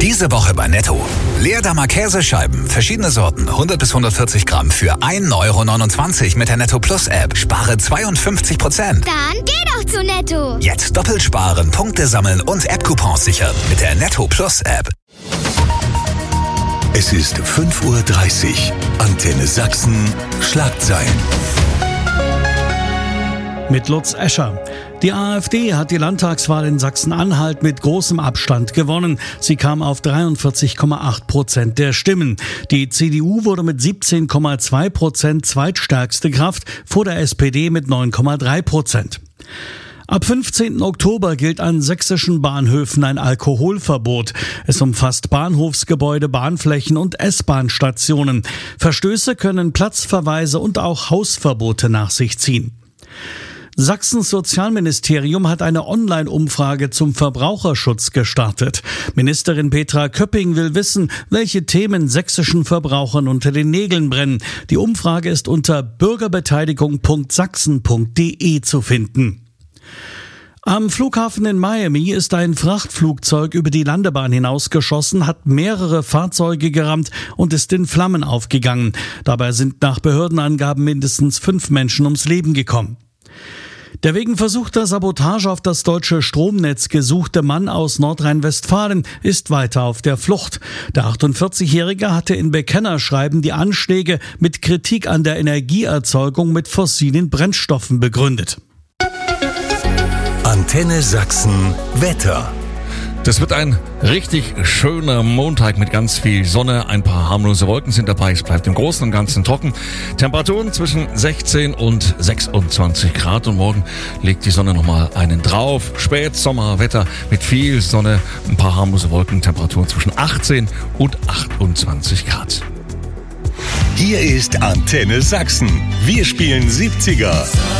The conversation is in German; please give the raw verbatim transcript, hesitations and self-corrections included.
Diese Woche bei Netto. Leerdammer Käsescheiben, verschiedene Sorten, hundert bis hundertvierzig Gramm für ein Euro neunundzwanzig mit der Netto Plus App. Spare zweiundfünfzig Prozent. Dann geh doch zu Netto. Jetzt doppelt sparen, Punkte sammeln und App-Coupons sichern mit der Netto Plus App. Es ist fünf Uhr dreißig. Antenne Sachsen. Schlagzeilen. Mit Lutz Escher. Die AfD hat die Landtagswahl in Sachsen-Anhalt mit großem Abstand gewonnen. Sie kam auf dreiundvierzig Komma acht Prozent der Stimmen. Die C D U wurde mit siebzehn Komma zwei Prozent zweitstärkste Kraft, vor der S P D mit neun Komma drei Prozent. Ab fünfzehnten Oktober gilt an sächsischen Bahnhöfen ein Alkoholverbot. Es umfasst Bahnhofsgebäude, Bahnflächen und S-Bahn-Stationen. Verstöße können Platzverweise und auch Hausverbote nach sich ziehen. Sachsens Sozialministerium hat eine Online-Umfrage zum Verbraucherschutz gestartet. Ministerin Petra Köpping will wissen, welche Themen sächsischen Verbrauchern unter den Nägeln brennen. Die Umfrage ist unter bürgerbeteiligung punkt sachsen punkt de zu finden. Am Flughafen in Miami ist ein Frachtflugzeug über die Landebahn hinausgeschossen, hat mehrere Fahrzeuge gerammt und ist in Flammen aufgegangen. Dabei sind nach Behördenangaben mindestens fünf Menschen ums Leben gekommen. Der wegen versuchter Sabotage auf das deutsche Stromnetz gesuchte Mann aus Nordrhein-Westfalen ist weiter auf der Flucht. Der achtundvierzigjährige hatte in Bekennerschreiben die Anschläge mit Kritik an der Energieerzeugung mit fossilen Brennstoffen begründet. Antenne Sachsen Wetter. Das wird ein richtig schöner Montag mit ganz viel Sonne. Ein paar harmlose Wolken sind dabei. Es bleibt im Großen und Ganzen trocken. Temperaturen zwischen sechzehn und sechsundzwanzig Grad. Und morgen legt die Sonne nochmal einen drauf. Spätsommerwetter mit viel Sonne. Ein paar harmlose Wolken. Temperaturen zwischen achtzehn und achtundzwanzig Grad. Hier ist Antenne Sachsen. Wir spielen siebziger.